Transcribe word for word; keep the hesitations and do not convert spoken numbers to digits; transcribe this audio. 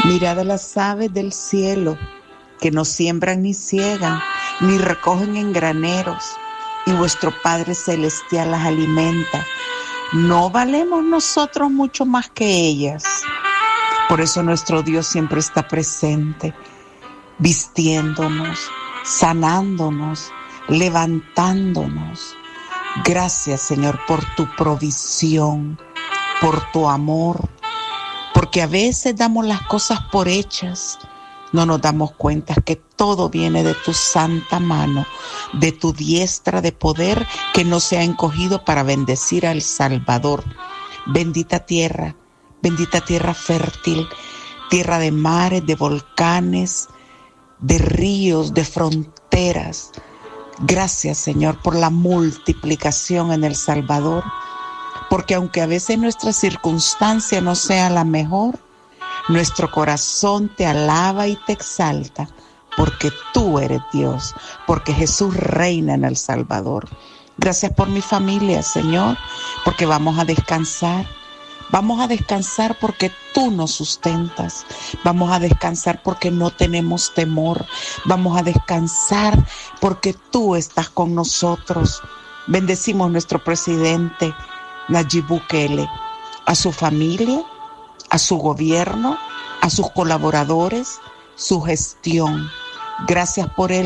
Mirad a las aves del cielo, que no siembran ni ciegan, ni recogen en graneros, y vuestro Padre Celestial las alimenta. ¿No valemos nosotros mucho más que ellas? Por eso nuestro Dios siempre está presente, vistiéndonos, sanándonos, levantándonos. Gracias, Señor, por tu provisión, por tu amor, porque a veces damos las cosas por hechas. No nos damos cuenta que todo viene de tu santa mano, de tu diestra de poder que no se ha encogido para bendecir al Salvador. Bendita tierra, bendita tierra fértil, tierra de mares, de volcanes, de ríos, de fronteras. Gracias, Señor, por la multiplicación en El Salvador, porque aunque a veces nuestra circunstancia no sea la mejor, nuestro corazón te alaba y te exalta, porque tú eres Dios, porque Jesús reina en El Salvador. Gracias por mi familia, Señor, porque vamos a descansar. Vamos a descansar porque tú nos sustentas. Vamos a descansar porque no tenemos temor. Vamos a descansar porque tú estás con nosotros. Bendecimos a nuestro presidente, Nayib Bukele, a su familia, a su gobierno, a sus colaboradores, su gestión. Gracias por él.